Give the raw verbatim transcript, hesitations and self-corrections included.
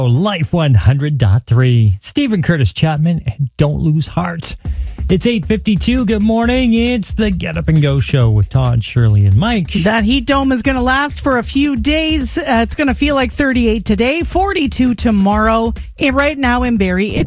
Life one hundred point three. Stephen Curtis Chapman and Don't Lose Heart. It's eight fifty-two. Good morning. It's the Get Up and Go show with Todd, Shirley, and Mike. That heat dome is going to last for a few days. Uh, it's going to feel like thirty-eight today, forty-two tomorrow. And right now in Barrie, it's